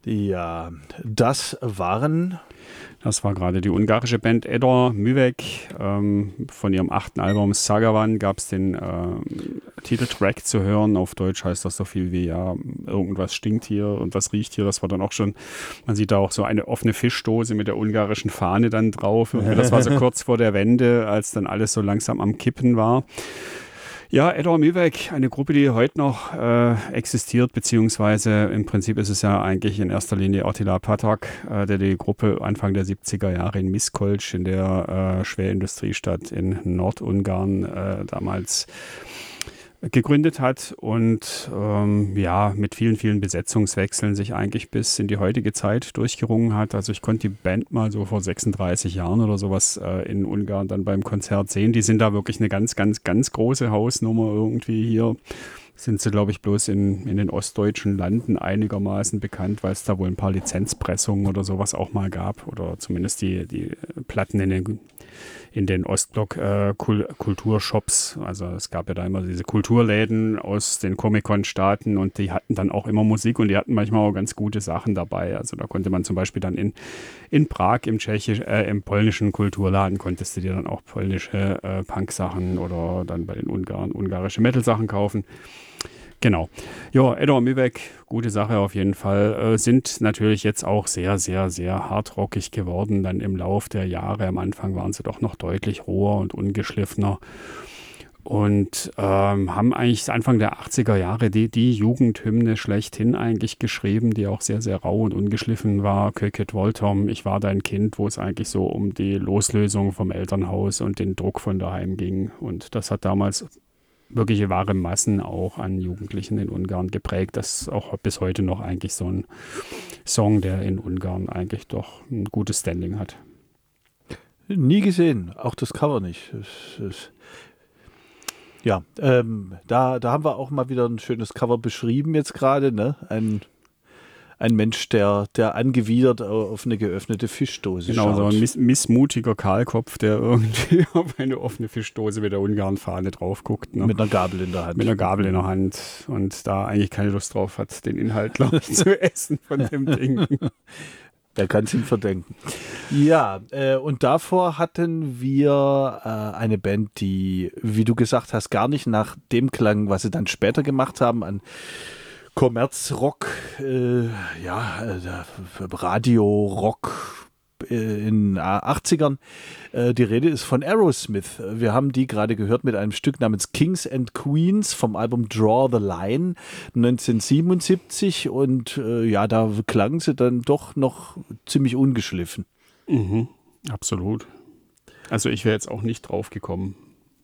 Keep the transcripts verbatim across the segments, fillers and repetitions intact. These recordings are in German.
Ja, das waren... Das war gerade die ungarische Band Edor Művek. Ähm, von ihrem achten Album Sagavan gab es den äh, Titeltrack zu hören. Auf Deutsch heißt das so viel wie, ja, irgendwas stinkt hier und was riecht hier. Das war dann auch schon, man sieht da auch so eine offene Fischdose mit der ungarischen Fahne dann drauf. Und das war so kurz vor der Wende, als dann alles so langsam am Kippen war. Ja, Edor Művek, eine Gruppe, die heute noch äh, existiert, beziehungsweise im Prinzip ist es ja eigentlich in erster Linie Attila Patak, äh, der die Gruppe Anfang der siebziger Jahre in Miskolc, in der äh, Schwerindustriestadt in Nordungarn, äh, damals gegründet hat und ähm, ja, mit vielen, vielen Besetzungswechseln sich eigentlich bis in die heutige Zeit durchgerungen hat. Also ich konnte die Band mal so vor sechsunddreißig Jahren oder sowas äh, in Ungarn dann beim Konzert sehen. Die sind da wirklich eine ganz, ganz, ganz große Hausnummer irgendwie hier. Sind sie, glaube ich, bloß in, in den ostdeutschen Landen einigermaßen bekannt, weil es da wohl ein paar Lizenzpressungen oder sowas auch mal gab. Oder zumindest die, die Platten in den in den Ostblock äh, Kul- Kulturshops. Also es gab ja da immer diese Kulturläden aus den Comic-Con-Staaten und die hatten dann auch immer Musik und die hatten manchmal auch ganz gute Sachen dabei. Also da konnte man zum Beispiel dann in, in Prag im tschechisch, äh, im polnischen Kulturladen konntest du dir dann auch polnische äh, Punk-Sachen oder dann bei den Ungarn ungarische Metal-Sachen kaufen. Genau. Ja, Edor Művek, gute Sache auf jeden Fall. Äh, sind natürlich jetzt auch sehr, sehr, sehr hardrockig geworden. Dann im Lauf der Jahre. Am Anfang waren sie doch noch deutlich roher und ungeschliffener. Und ähm, haben eigentlich Anfang der achtziger Jahre die, die Jugendhymne schlechthin eigentlich geschrieben, die auch sehr, sehr rau und ungeschliffen war. Köket Voltom, ich war dein Kind, wo es eigentlich so um die Loslösung vom Elternhaus und den Druck von daheim ging. Und das hat damals wirkliche wahre Massen auch an Jugendlichen in Ungarn geprägt. Das ist auch bis heute noch eigentlich so ein Song, der in Ungarn eigentlich doch ein gutes Standing hat. Nie gesehen, auch das Cover nicht. Es, es, ja, ähm, da, da haben wir auch mal wieder ein schönes Cover beschrieben jetzt gerade, ne? Ein Ein Mensch, der, der angewidert auf eine geöffnete Fischdose genau, schaut. Genau, so ein miss- missmutiger Kahlkopf, der irgendwie auf eine offene Fischdose mit der Ungarn-Fahne drauf guckt. Ne? Mit einer Gabel in der Hand. Mit einer Gabel in der Hand und da eigentlich keine Lust drauf hat, den Inhalt, glaube ich, zu essen von dem Ding. Wer kann es ihm verdenken? Ja, äh, und davor hatten wir äh, eine Band, die, wie du gesagt hast, gar nicht nach dem klang, was sie dann später gemacht haben, an Kommerzrock, äh, ja, äh, Radio-Rock äh, in achtzigern. Äh, die Rede ist von Aerosmith. Wir haben die gerade gehört mit einem Stück namens Kings and Queens vom Album Draw the Line neunzehnhundertsiebenundsiebzig und äh, ja, da klang sie dann doch noch ziemlich ungeschliffen. Mhm, absolut. Also ich wäre jetzt auch nicht drauf gekommen.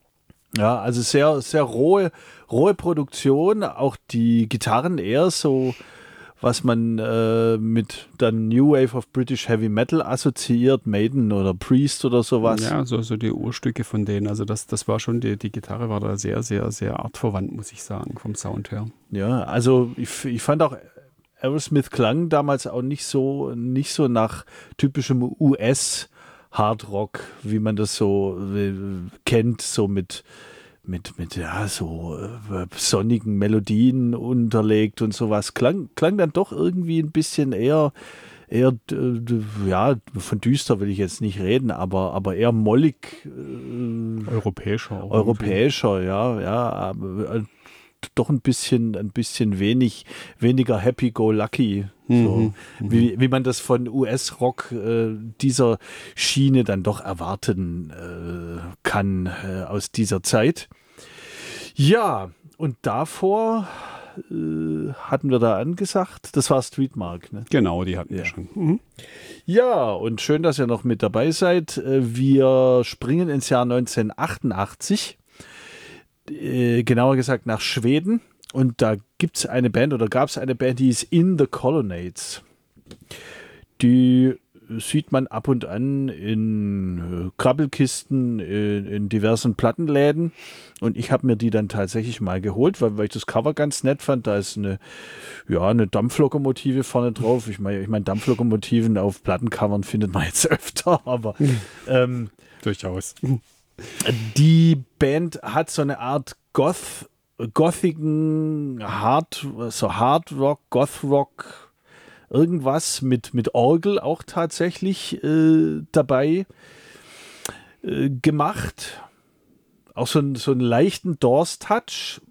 Ja, also sehr, sehr rohe, rohe Produktion, auch die Gitarren eher so, was man äh, mit dann New Wave of British Heavy Metal assoziiert, Maiden oder Priest oder sowas. Ja, so, so die Urstücke von denen, also das, das war schon, die, die Gitarre war da sehr, sehr, sehr artverwandt, muss ich sagen, vom Sound her. Ja, also ich, ich fand auch, Aerosmith klang damals auch nicht so, nicht so nach typischem U S Hardrock, wie man das so äh, kennt, so mit, mit, mit ja, so äh, sonnigen Melodien unterlegt und sowas. Klang, klang dann doch irgendwie ein bisschen eher, eher äh, ja, von düster will ich jetzt nicht reden, aber, aber eher mollig. Äh, europäischer. Europäischer, ja, ja, aber, äh, doch ein bisschen, ein bisschen wenig, weniger happy-go-lucky, so, mhm, wie, wie man das von U S-Rock äh, dieser Schiene dann doch erwarten äh, kann äh, aus dieser Zeit. Ja, und davor äh, hatten wir da angesagt, das war Streetmark, ne? Genau, die hatten ja. wir schon. Mhm. Ja, und schön, dass ihr noch mit dabei seid. Wir springen ins Jahr neunzehnhundertachtundachtzig. Äh, genauer gesagt nach Schweden, und da gibt es eine Band oder gab es eine Band, die ist In the Colonnades. Die sieht man ab und an in äh, Krabbelkisten, in, in diversen Plattenläden, und ich habe mir die dann tatsächlich mal geholt, weil, weil ich das Cover ganz nett fand. Da ist eine, ja, eine Dampflokomotive vorne drauf. Ich meine, ich mein, Dampflokomotiven auf Plattencovern findet man jetzt öfter, aber ähm, durchaus. Die Band hat so eine Art Goth, gothigen Hard, so Hard Rock, Goth Rock irgendwas mit, mit Orgel auch tatsächlich äh, dabei äh, gemacht. Auch so, ein, so einen leichten Doors-Touch.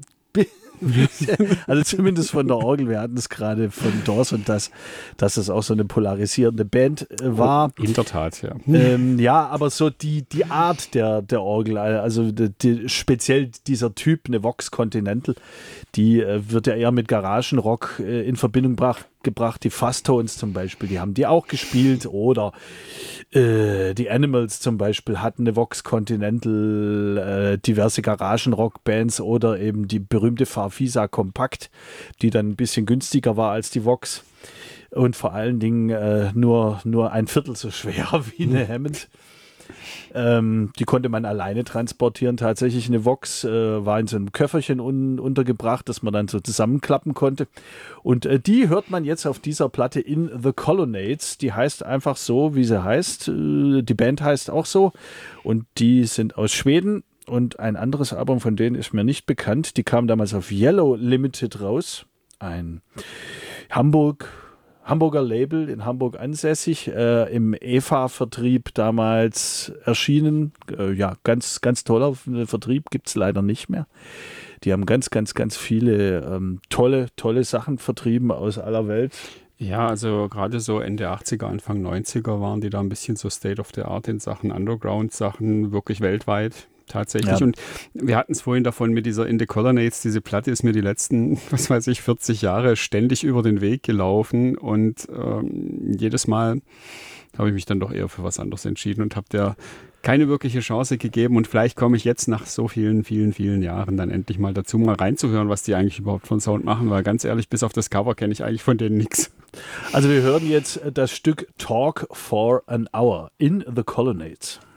Also zumindest von der Orgel. Wir hatten es gerade von Doors und das, dass es auch so eine polarisierende Band äh, war. In der Tat, ja. Ähm, ja, aber so die, die Art der, der Orgel, also die, die, speziell dieser Typ, eine Vox Continental, die äh, wird ja eher mit Garagenrock äh, in Verbindung brach, gebracht. Die Fuzz-Tones zum Beispiel, die haben die auch gespielt. Oder äh, die Animals zum Beispiel hatten eine Vox Continental, äh, diverse Garagenrock-Bands oder eben die berühmte Farfisa Kompakt, die dann ein bisschen günstiger war als die Vox. Und vor allen Dingen äh, nur, nur ein Viertel so schwer wie eine Hammond. Ähm, die konnte man alleine transportieren. Tatsächlich eine Vox äh, war in so einem Köfferchen un- untergebracht, das man dann so zusammenklappen konnte. Und äh, die hört man jetzt auf dieser Platte In the Colonnades. Die heißt einfach so, wie sie heißt. Äh, die Band heißt auch so. Und die sind aus Schweden. Und ein anderes Album von denen ist mir nicht bekannt. Die kam damals auf Yellow Limited raus. Ein Hamburg... Hamburger Label, in Hamburg ansässig, äh, im E F A-Vertrieb damals erschienen. Äh, ja, ganz, ganz toller Vertrieb, gibt es leider nicht mehr. Die haben ganz, ganz, ganz viele ähm, tolle, tolle Sachen vertrieben aus aller Welt. Ja, also gerade so Ende achtziger, Anfang neunziger waren die da ein bisschen so State of the Art in Sachen Underground-Sachen, wirklich weltweit. Tatsächlich. Ja. Und wir hatten es vorhin davon mit dieser In the Colonnades. Diese Platte ist mir die letzten, was weiß ich, vierzig Jahre ständig über den Weg gelaufen. Und ähm, jedes Mal habe ich mich dann doch eher für was anderes entschieden und habe der keine wirkliche Chance gegeben. Und vielleicht komme ich jetzt nach so vielen, vielen, vielen Jahren dann endlich mal dazu, mal reinzuhören, was die eigentlich überhaupt von Sound machen. Weil ganz ehrlich, bis auf das Cover kenne ich eigentlich von denen nichts. Also wir hören jetzt das Stück Talk for an Hour, In the Colonnades.